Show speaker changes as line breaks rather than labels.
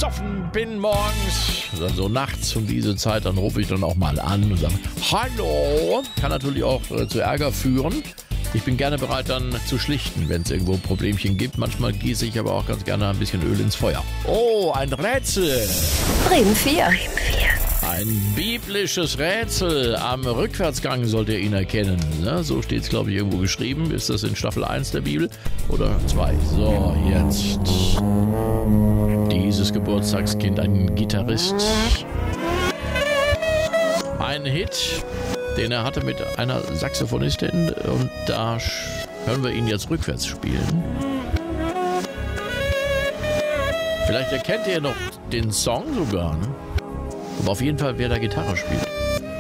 besoffen bin morgens, dann so nachts um diese Zeit, dann rufe ich dann auch mal an und sage, hallo. Kann natürlich auch zu Ärger führen. Ich bin gerne bereit, dann zu schlichten, wenn es irgendwo Problemchen gibt. Manchmal gieße ich aber auch ganz gerne ein bisschen Öl ins Feuer. Oh, ein Rätsel.
Bremen 4.
Ein biblisches Rätsel. Am Rückwärtsgang sollt ihr ihn erkennen. Ne? So steht es, glaube ich, irgendwo geschrieben. Ist das in Staffel 1 der Bibel oder 2? So, jetzt. Dieses Geburtstagskind, ein Gitarrist. Ein Hit, den er hatte mit einer Saxophonistin. Und da hören wir ihn jetzt rückwärts spielen. Vielleicht erkennt ihr noch den Song sogar, ne? Aber auf jeden Fall, wer da Gitarre spielt.